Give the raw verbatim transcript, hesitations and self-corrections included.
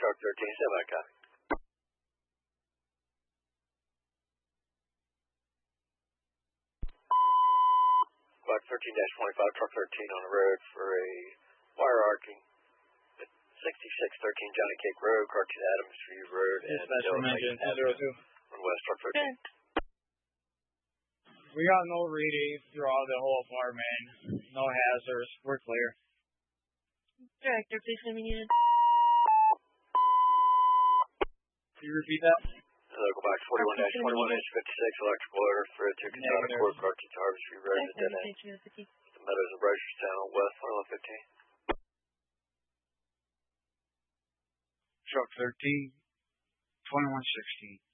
Truck thirteen, stand by, copy. Squad thirteen twenty-five, Truck thirteen on the road for a wire arcing at sixty-six thirteen Johnny Cake Road, Cartoon Adams View Road, and on West Truck thirteen. We got no readings throughout the whole apartment. No hazards. We're clear. Director, please let me unit. Can you repeat that? Local box forty-one twenty-one H fifty-six, electrical order for a two Kentucky Court, Cartoon Harvest View Road, at dead end. The Meadows of Rocherstown, West twenty-one fifteen. Truck thirteen, twenty-one sixteen.